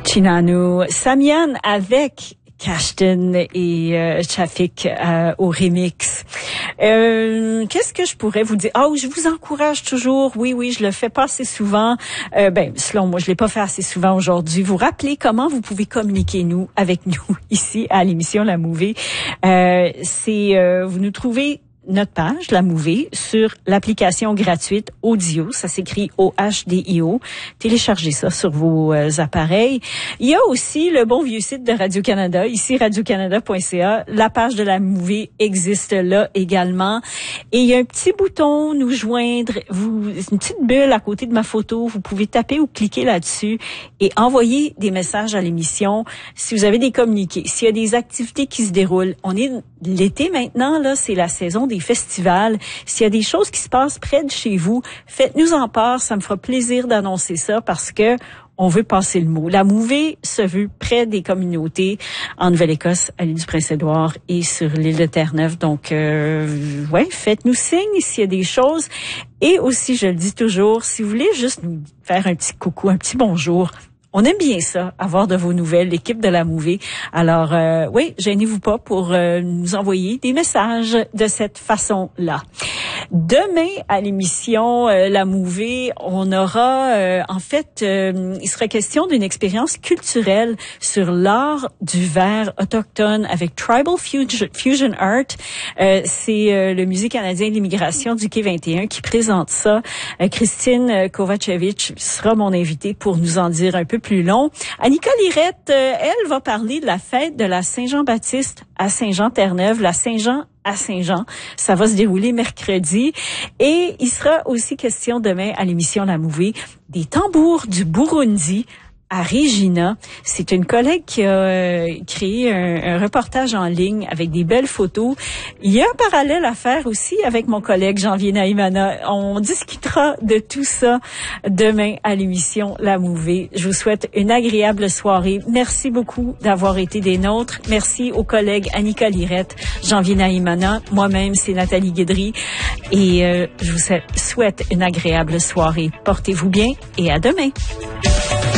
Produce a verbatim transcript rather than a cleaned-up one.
Chinanu Samian avec Kashtin et euh, Chafik euh, au remix. Euh, qu'est-ce que je pourrais vous dire? Oh, je vous encourage toujours. Oui, oui, je le fais pas assez souvent. Euh, ben, selon moi, je l'ai pas fait assez souvent aujourd'hui. Vous rappelez comment vous pouvez communiquer nous avec nous ici à l'émission La Mouvée. Euh, c'est euh, vous nous trouvez notre page, La Mouvée, sur l'application gratuite Audio. Ça s'écrit O H D I O. Téléchargez ça sur vos euh, appareils. Il y a aussi le bon vieux site de Radio-Canada, ici radio canada point c a. La page de La Mouvée existe là également. Et il y a un petit bouton nous joindre, vous, une petite bulle à côté de ma photo. Vous pouvez taper ou cliquer là-dessus et envoyer des messages à l'émission. Si vous avez des communiqués, s'il y a des activités qui se déroulent, on est l'été maintenant, là, c'est la saison des festivals. S'il y a des choses qui se passent près de chez vous, faites-nous en part. Ça me fera plaisir d'annoncer ça parce que on veut passer le mot. La Mouvée se veut près des communautés en Nouvelle-Écosse, à l'île du Prince-Édouard et sur l'île de Terre-Neuve. Donc, euh, ouais, faites-nous signe s'il y a des choses. Et aussi, je le dis toujours, si vous voulez juste nous faire un petit coucou, un petit bonjour, on aime bien ça, avoir de vos nouvelles, l'équipe de La Mouvée. Alors, euh, oui, gênez-vous pas pour euh, nous envoyer des messages de cette façon-là. Demain, à l'émission euh, La Mouvée, on aura, euh, en fait, euh, il sera question d'une expérience culturelle sur l'art du verre autochtone avec Tribal Fusion Art. Euh, c'est euh, le Musée canadien de l'immigration du Quai vingt et un qui présente ça. Euh, Christine Kovacevic sera mon invitée pour nous en dire un peu plus long. Annika Lirette, euh, elle va parler de la fête de la Saint-Jean-Baptiste à Saint-Jean-Terre-Neuve, la Saint-Jean à Saint-Jean. Ça va se dérouler mercredi. Et il sera aussi question demain à l'émission La Mouvée des tambours du Burundi à Regina. C'est une collègue qui a euh, créé un, un reportage en ligne avec des belles photos. Il y a un parallèle à faire aussi avec mon collègue Janvier Naïmana. On discutera de tout ça demain à l'émission La Mouvée. Je vous souhaite une agréable soirée. Merci beaucoup d'avoir été des nôtres. Merci aux collègues Annika Lirette, Janvier Naïmana. Moi-même, c'est Nathalie Guédry. Et euh, je vous souhaite une agréable soirée. Portez-vous bien et à demain.